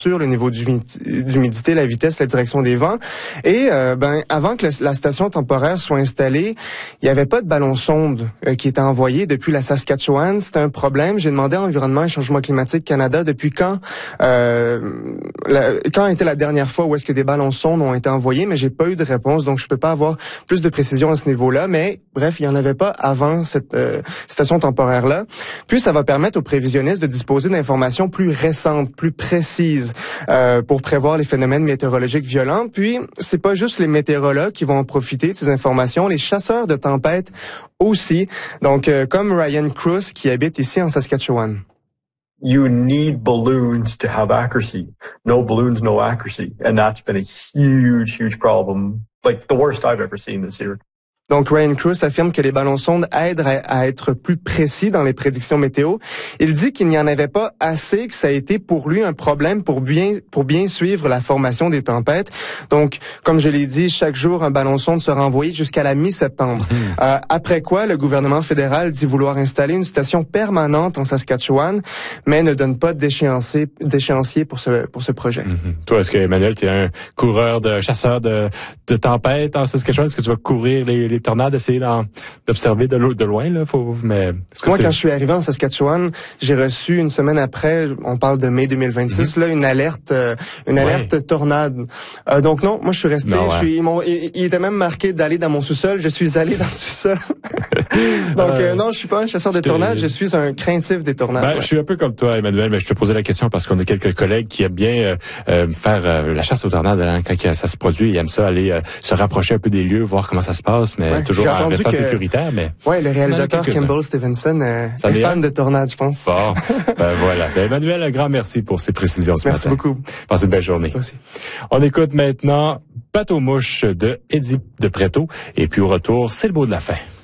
sur le niveau d'humidité, la vitesse, la direction des vents. Et avant que la station temporaire soit installée, il n'y avait pas de ballon sonde qui était envoyé depuis la Saskatchewan. C'était un problème. J'ai demandé à Environnement et Changement climatique Canada depuis quand était la dernière fois où est-ce que des ballons sondes ont été envoyés, mais j'ai pas eu de réponse, donc je peux pas avoir plus de précision à ce niveau-là. Mais bref, il y en avait pas avant cette station temporaire-là. Puis ça va permettre aux prévisionnistes de disposer d'informations plus récentes, plus précises, pour prévoir les phénomènes météorologiques violents. Puis, c'est pas juste les météorologues qui vont en profiter de ces informations, les chasseurs de tempêtes aussi. Donc, comme Ryan Cruz qui habite ici en Saskatchewan. You need balloons to have accuracy. No balloons, no accuracy. And that's been a huge, huge problem. Like the worst I've ever seen this year. Donc, Ryan Cruz affirme que les ballons sondes aident à être plus précis dans les prédictions météo. Il dit qu'il n'y en avait pas assez, que ça a été pour lui un problème pour bien suivre la formation des tempêtes. Donc, comme je l'ai dit, chaque jour, un ballon sonde sera envoyé jusqu'à la mi-septembre. Après quoi, le gouvernement fédéral dit vouloir installer une station permanente en Saskatchewan, mais ne donne pas d'échéancier pour ce projet. Toi, est-ce que, Emmanuel, tu es un chasseur de tempêtes en Saskatchewan? Est-ce que tu vas couvrir les tornades, essayer d'observer de loin, là? Moi, quand je suis arrivé en Saskatchewan, j'ai reçu une semaine après, on parle de mai 2026, là, une alerte tornade. Donc non, moi je suis resté, il était même marqué d'aller dans mon sous-sol, je suis allé dans le sous-sol. Donc non, je suis pas un chasseur de tornades, je suis un craintif des tornades. Je suis un peu comme toi, Emmanuel, mais je te posais la question parce qu'on a quelques collègues qui aiment bien faire la chasse aux tornades, hein, quand ça se produit, ils aiment ça aller se rapprocher un peu des lieux, voir comment ça se passe, mais toujours en restant sécuritaire. Mais le réalisateur Kimball Stevenson est fan de tornades, je pense. Bon, voilà. Emmanuel, un grand merci pour ces précisions ce matin. Merci beaucoup. Passez une belle journée. Toi aussi. On écoute maintenant Bateau-mouche de Eddie de Préto, et puis au retour, c'est le mot de la fin.